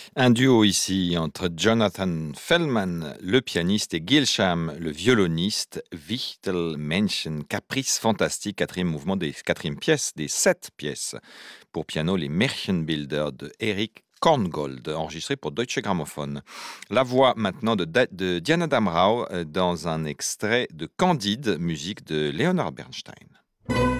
Un duo ici entre Jonathan Fellman, le pianiste, et Gilsham, le violoniste. Wichtelmännchen, caprice fantastique, quatrième pièce des 7 pièces pour piano, les Märchenbilder de Eric Korngold, enregistré pour Deutsche Grammophon. La voix maintenant de Diana Damrau dans un extrait de Candide, musique de Leonard Bernstein.